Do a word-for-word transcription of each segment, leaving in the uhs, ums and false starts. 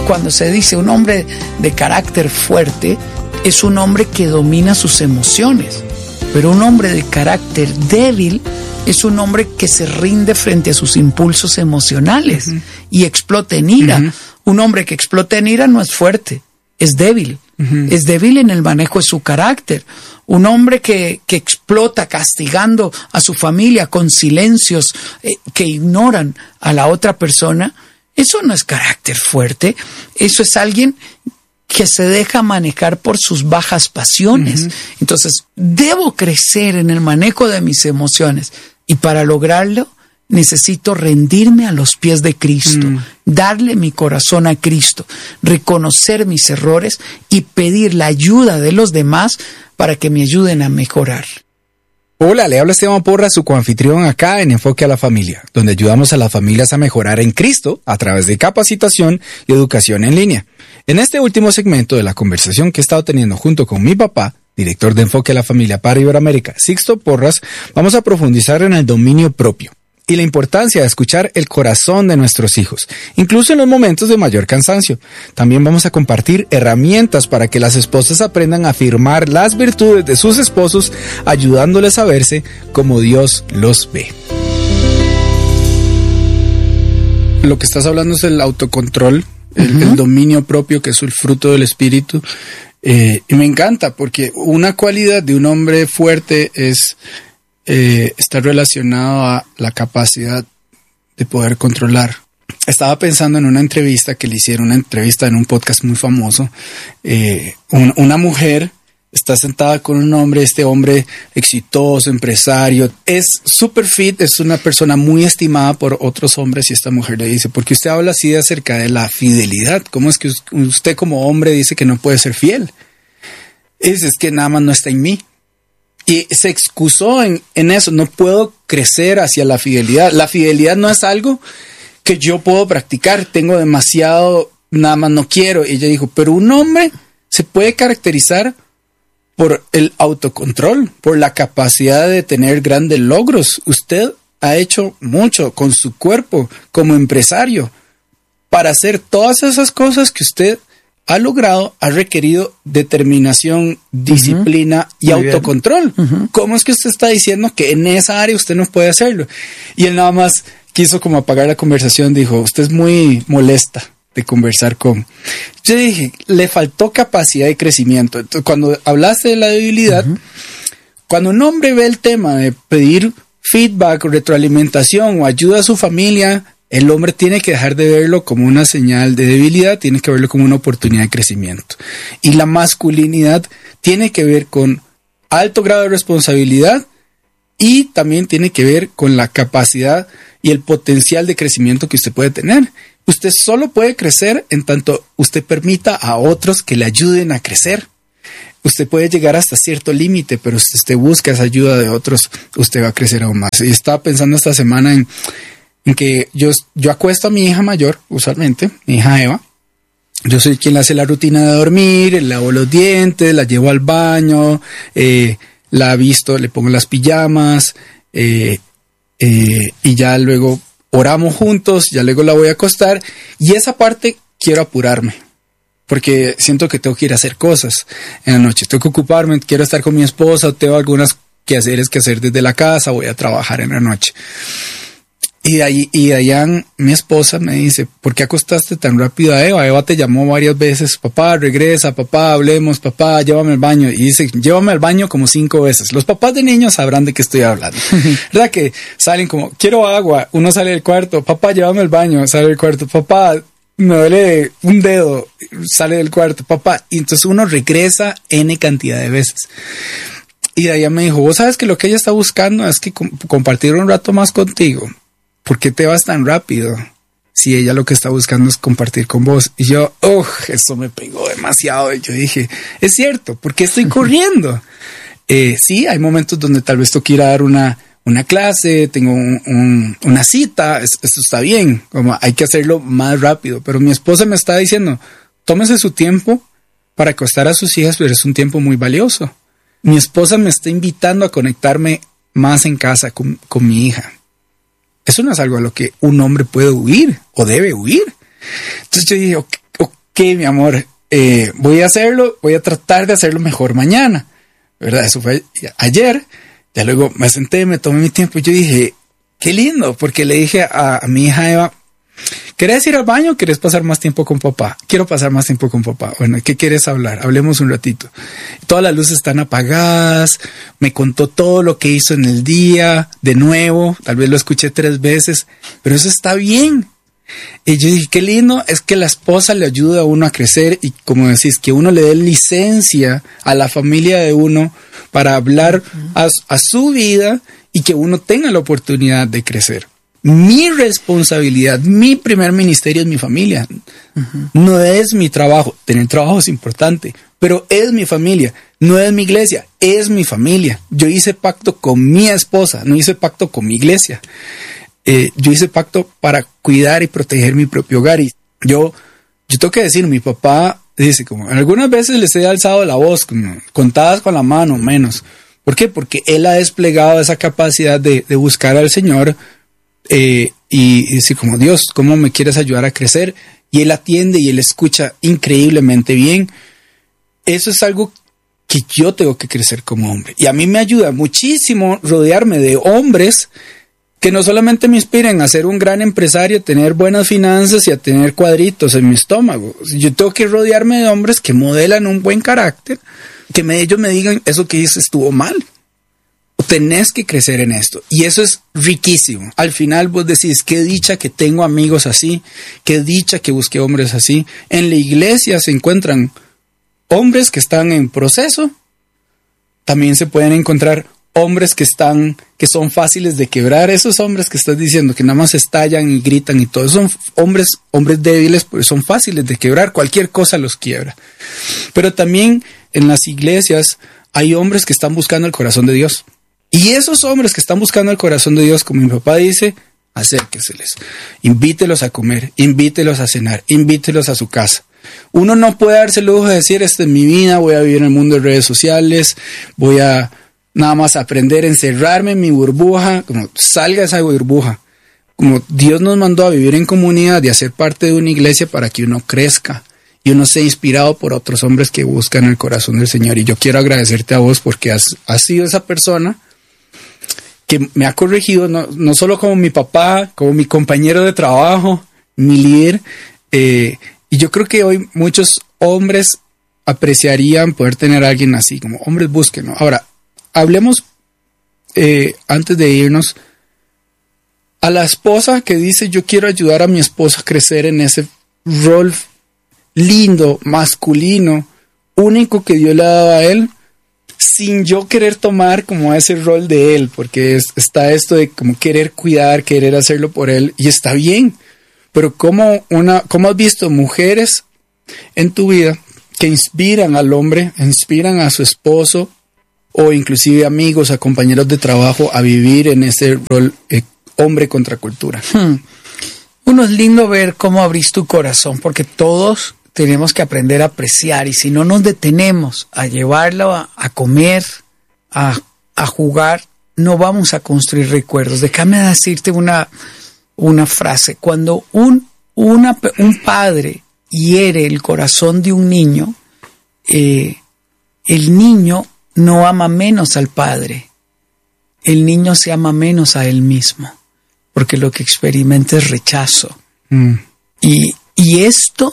cuando se dice un hombre de carácter fuerte, es un hombre que domina sus emociones. Pero un hombre de carácter débil es un hombre que se rinde frente a sus impulsos emocionales uh-huh. y explota en ira. Uh-huh. Un hombre que explota en ira no es fuerte, es débil. Uh-huh. Es débil en el manejo de su carácter. Un hombre que, que explota castigando a su familia con silencios eh, que ignoran a la otra persona, eso no es carácter fuerte. Eso es alguien que se deja manejar por sus bajas pasiones. Uh-huh. Entonces, debo crecer en el manejo de mis emociones. Y para lograrlo, necesito rendirme a los pies de Cristo, mm. darle mi corazón a Cristo, reconocer mis errores y pedir la ayuda de los demás para que me ayuden a mejorar. Hola, le habla Esteban Porras, su coanfitrión acá en Enfoque a la Familia, donde ayudamos a las familias a mejorar en Cristo a través de capacitación y educación en línea. En este último segmento de la conversación que he estado teniendo junto con mi papá, director de Enfoque a la Familia para Iberoamérica, Sixto Porras, vamos a profundizar en el dominio propio y la importancia de escuchar el corazón de nuestros hijos, incluso en los momentos de mayor cansancio. También vamos a compartir herramientas para que las esposas aprendan a afirmar las virtudes de sus esposos, ayudándoles a verse como Dios los ve. Lo que estás hablando es el autocontrol, el, uh-huh. el dominio propio, que es el fruto del espíritu. Eh, y me encanta porque una cualidad de un hombre fuerte es eh, estar relacionado a la capacidad de poder controlar. Estaba pensando en una entrevista que le hicieron, una entrevista en un podcast muy famoso. Eh, un, una mujer está sentada con un hombre, este hombre exitoso, empresario, es super fit, es una persona muy estimada por otros hombres, y esta mujer le dice: ¿por qué usted habla así de acerca de la fidelidad? ¿Cómo es que usted como hombre dice que no puede ser fiel? Es, es que nada más no está en mí. Y se excusó en, en eso. No puedo crecer hacia la fidelidad. La fidelidad no es algo que yo puedo practicar. Tengo demasiado, nada más no quiero. Y ella dijo, pero un hombre se puede caracterizar por el autocontrol, por la capacidad de tener grandes logros. Usted ha hecho mucho con su cuerpo como empresario. Para hacer todas esas cosas que usted ha logrado, ha requerido determinación, disciplina uh-huh. y Muy autocontrol. Uh-huh. ¿Cómo es que usted está diciendo que en esa área usted no puede hacerlo? Y él nada más quiso como apagar la conversación. Dijo, usted es muy molesta de conversar con... Yo dije, le faltó capacidad de crecimiento. Entonces, cuando hablaste de la debilidad, uh-huh. cuando un hombre ve el tema de pedir feedback o retroalimentación o ayuda a su familia, el hombre tiene que dejar de verlo como una señal de debilidad, tiene que verlo como una oportunidad de crecimiento. Y la masculinidad tiene que ver con alto grado de responsabilidad y también tiene que ver con la capacidad y el potencial de crecimiento que usted puede tener. Usted solo puede crecer en tanto usted permita a otros que le ayuden a crecer. Usted puede llegar hasta cierto límite, pero si usted busca esa ayuda de otros, usted va a crecer aún más. Y estaba pensando esta semana en en que yo, yo acuesto a mi hija mayor, usualmente, mi hija Eva. Yo soy quien le hace la rutina de dormir, le lavo los dientes, la llevo al baño, eh, la visto, le pongo las pijamas, eh, eh, y ya luego oramos juntos, ya luego la voy a acostar. Y esa parte quiero apurarme, porque siento que tengo que ir a hacer cosas en la noche. Tengo que ocuparme, quiero estar con mi esposa, tengo algunas quehaceres que hacer desde la casa, voy a trabajar en la noche. Y, ahí, y Dayan, mi esposa, me dice, ¿por qué acostaste tan rápido a Eva? Eva te llamó varias veces, papá, regresa, papá, hablemos, papá, llévame al baño. Y dice, llévame al baño como cinco veces. Los papás de niños sabrán de qué estoy hablando. ¿Verdad que salen como, quiero agua? Uno sale del cuarto, papá, llévame al baño, sale del cuarto, papá, me duele un dedo, sale del cuarto, papá. Y entonces uno regresa N cantidad de veces. Y Dayan me dijo, vos sabes que lo que ella está buscando es que com- compartir un rato más contigo. ¿Por qué te vas tan rápido? Si ella lo que está buscando es compartir con vos. Y yo, oh, eso me pegó demasiado. Y yo dije, es cierto, ¿por qué estoy corriendo? eh, sí, hay momentos donde tal vez tengo que ir a dar una, una clase, tengo un, un, una cita, es, eso está bien, como hay que hacerlo más rápido. Pero mi esposa me está diciendo, tómese su tiempo para acostar a sus hijas, pero es un tiempo muy valioso. Mi esposa me está invitando a conectarme más en casa con, con mi hija. Eso no es algo a lo que un hombre puede huir o debe huir. Entonces yo dije, ok, ok, mi amor, eh, voy a hacerlo, voy a tratar de hacerlo mejor mañana, ¿verdad? Eso fue ayer. Ya luego me senté, me tomé mi tiempo y yo dije, qué lindo, porque le dije a, a mi hija Eva, ¿querés ir al baño o querés pasar más tiempo con papá? Quiero pasar más tiempo con papá. Bueno, ¿qué quieres hablar? Hablemos un ratito. Todas las luces están apagadas. Me contó todo lo que hizo en el día. De nuevo, tal vez lo escuché tres veces, pero eso está bien. Y yo dije, qué lindo es que la esposa le ayuda a uno a crecer y, como decís, que uno le dé licencia a la familia de uno para hablar a, a su vida y que uno tenga la oportunidad de crecer. Mi responsabilidad, mi primer ministerio es mi familia. Uh-huh. No es mi trabajo. Tener trabajo es importante, pero es mi familia. No es mi iglesia, es mi familia. Yo hice pacto con mi esposa, no hice pacto con mi iglesia. Eh, yo hice pacto para cuidar y proteger mi propio hogar. Y yo, yo tengo que decir, mi papá dice, como algunas veces les he alzado la voz, como, contadas con la mano, menos. ¿Por qué? Porque él ha desplegado esa capacidad de, de buscar al Señor eh, y, y decir, como, Dios, ¿cómo me quieres ayudar a crecer? Y él atiende y él escucha increíblemente bien. Eso es algo que yo tengo que crecer como hombre. Y a mí me ayuda muchísimo rodearme de hombres que no solamente me inspiren a ser un gran empresario, a tener buenas finanzas y a tener cuadritos en mi estómago. Yo tengo que rodearme de hombres que modelan un buen carácter, que me, ellos me digan, eso que hice estuvo mal. O tenés que crecer en esto. Y eso es riquísimo. Al final vos decís, qué dicha que tengo amigos así, qué dicha que busqué hombres así. En la iglesia se encuentran hombres que están en proceso. También se pueden encontrar hombres que están, que son fáciles de quebrar. Esos hombres que estás diciendo que nada más estallan y gritan y todo, son hombres, hombres débiles, pues son fáciles de quebrar. Cualquier cosa los quiebra. Pero también en las iglesias hay hombres que están buscando el corazón de Dios. Y esos hombres que están buscando el corazón de Dios, como mi papá dice, acérqueseles, invítelos a comer, invítelos a cenar, invítelos a su casa. Uno no puede darse el lujo de decir, esta es mi vida, voy a vivir en el mundo de redes sociales, voy a nada más aprender a encerrarme en mi burbuja. Como salga esa burbuja. Como Dios nos mandó a vivir en comunidad y a ser parte de una iglesia para que uno crezca y uno sea inspirado por otros hombres que buscan el corazón del Señor. Y yo quiero agradecerte a vos porque has, has sido esa persona que me ha corregido, no, no solo como mi papá, como mi compañero de trabajo, mi líder. Eh, y yo creo que hoy muchos hombres apreciarían poder tener a alguien así, como hombres búsquenlo. Ahora, hablemos, eh, antes de irnos, a la esposa que dice, yo quiero ayudar a mi esposa a crecer en ese rol lindo, masculino, único que Dios le ha dado a él, sin yo querer tomar como ese rol de él, porque es, está esto de como querer cuidar, querer hacerlo por él, y está bien, pero ¿cómo, una, cómo has visto mujeres en tu vida que inspiran al hombre, inspiran a su esposo, o inclusive amigos, a compañeros de trabajo a vivir en ese rol eh, hombre contra cultura? Hmm. Uno, es lindo ver cómo abrís tu corazón, porque todos tenemos que aprender a apreciar, y si no nos detenemos a llevarlo a, a comer, a, a jugar, no vamos a construir recuerdos. Déjame decirte una, una frase. Cuando un, una, un padre hiere el corazón de un niño, eh, el niño no ama menos al padre. El niño se ama menos a él mismo, porque lo que experimenta es rechazo. Mm. Y, y esto,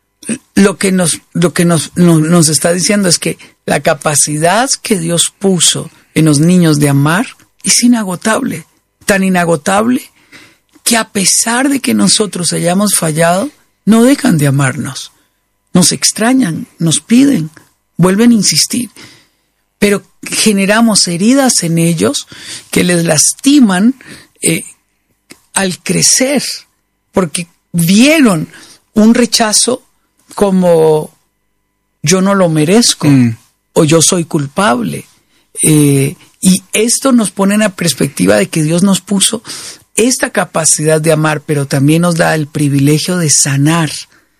lo que, nos, lo que nos, nos, nos está diciendo es que la capacidad que Dios puso en los niños de amar es inagotable, tan inagotable que a pesar de que nosotros hayamos fallado, no dejan de amarnos. Nos extrañan, nos piden, vuelven a insistir. Pero generamos heridas en ellos que les lastiman eh, al crecer, porque vieron un rechazo como yo no lo merezco, mm. o yo soy culpable. Eh, y esto nos pone en la perspectiva de que Dios nos puso esta capacidad de amar, pero también nos da el privilegio de sanar,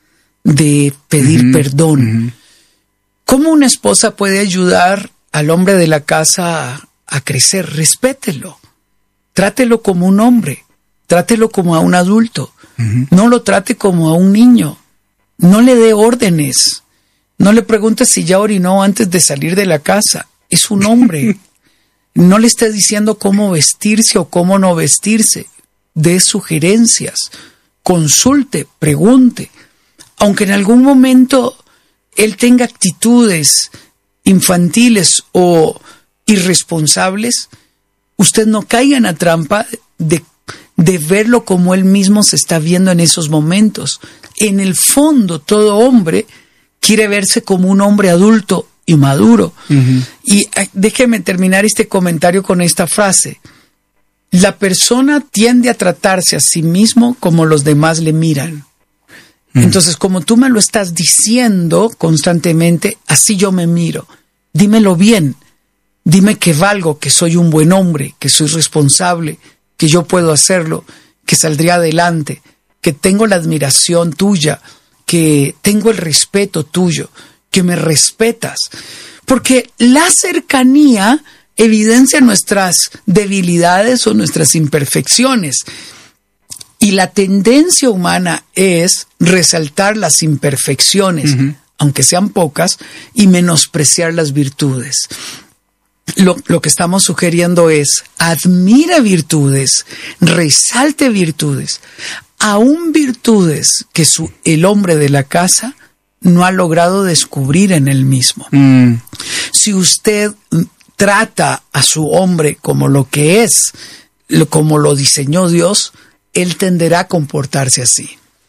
de pedir mm-hmm. perdón. Mm-hmm. ¿Cómo una esposa puede ayudar al hombre de la casa a, a crecer? Respételo, trátelo como un hombre, trátelo como a un adulto, uh-huh. no lo trate como a un niño. No le dé órdenes. No le pregunte si ya orinó antes de salir de la casa. Es un hombre. No le esté diciendo cómo vestirse o cómo no vestirse. Dé sugerencias. Consulte, pregunte. Aunque en algún momento él tenga actitudes infantiles o irresponsables, usted no caiga en la trampa de, de verlo como él mismo se está viendo en esos momentos. En el fondo, todo hombre quiere verse como un hombre adulto y maduro. Uh-huh. Y déjeme terminar este comentario con esta frase. La persona tiende a tratarse a sí mismo como los demás le miran. Uh-huh. Entonces, como tú me lo estás diciendo constantemente, así yo me miro. Dímelo bien. Dime que valgo, que soy un buen hombre, que soy responsable, que yo puedo hacerlo, que saldría adelante, que tengo la admiración tuya, que tengo el respeto tuyo, que me respetas. Porque la cercanía evidencia nuestras debilidades o nuestras imperfecciones. Y la tendencia humana es resaltar las imperfecciones, uh-huh. aunque sean pocas, y menospreciar las virtudes. Lo, lo que estamos sugiriendo es, admira virtudes, resalte virtudes, aún virtudes que su, el hombre de la casa no ha logrado descubrir en él mismo. Mm. Si usted trata a su hombre como lo que es, lo, como lo diseñó Dios, él tenderá a comportarse así.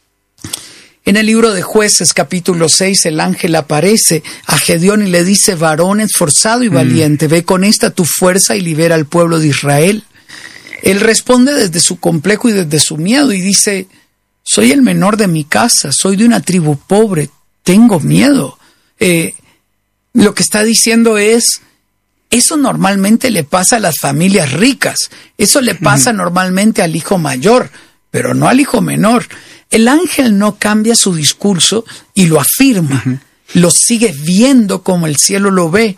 En el libro de Jueces, capítulo seis, el ángel aparece a Gedeón y le dice: varón esforzado y valiente, mm. ve con esta tu fuerza y libera al pueblo de Israel. Él responde desde su complejo y desde su miedo y dice: soy el menor de mi casa, soy de una tribu pobre, tengo miedo. Eh, lo que está diciendo es, eso normalmente le pasa a las familias ricas, eso le pasa mm. normalmente al hijo mayor, pero no al hijo menor. El ángel no cambia su discurso y lo afirma, uh-huh. lo sigue viendo como el cielo lo ve.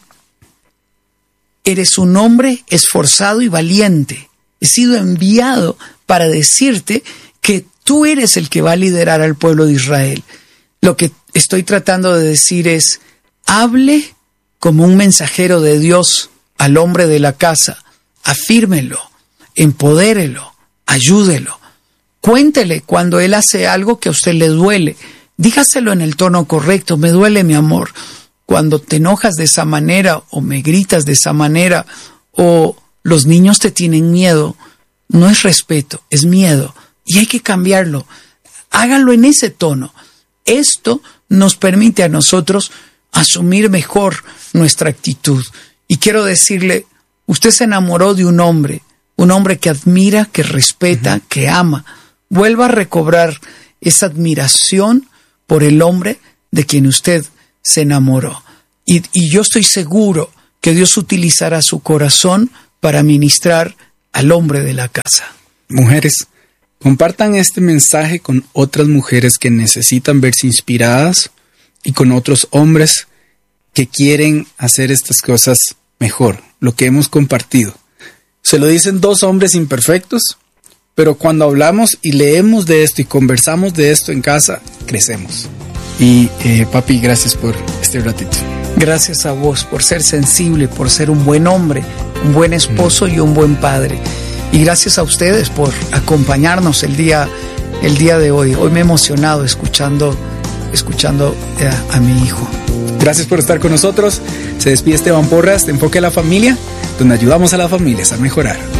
Eres un hombre esforzado y valiente. He sido enviado para decirte que tú eres el que va a liderar al pueblo de Israel. Lo que estoy tratando de decir es, hable como un mensajero de Dios al hombre de la casa. Afírmelo, empodérelo, ayúdelo. Cuéntele cuando él hace algo que a usted le duele. Dígaselo en el tono correcto. Me duele, mi amor. Cuando te enojas de esa manera o me gritas de esa manera o los niños te tienen miedo, no es respeto, es miedo. Y hay que cambiarlo. Hágalo en ese tono. Esto nos permite a nosotros asumir mejor nuestra actitud. Y quiero decirle, usted se enamoró de un hombre, un hombre que admira, que respeta, uh-huh. que ama. Vuelva a recobrar esa admiración por el hombre de quien usted se enamoró. Y, y yo estoy seguro que Dios utilizará su corazón para ministrar al hombre de la casa. Mujeres, compartan este mensaje con otras mujeres que necesitan verse inspiradas y con otros hombres que quieren hacer estas cosas mejor, lo que hemos compartido. Se lo dicen dos hombres imperfectos, pero cuando hablamos y leemos de esto y conversamos de esto en casa, crecemos. Y eh, papi, gracias por este ratito. Gracias a vos por ser sensible, por ser un buen hombre, un buen esposo mm. y un buen padre. Y gracias a ustedes por acompañarnos el día, el día de hoy. Hoy me he emocionado escuchando, escuchando a, a mi hijo. Gracias por estar con nosotros. Se despide Esteban Porras de Enfoque a la Familia, donde ayudamos a las familias a mejorar.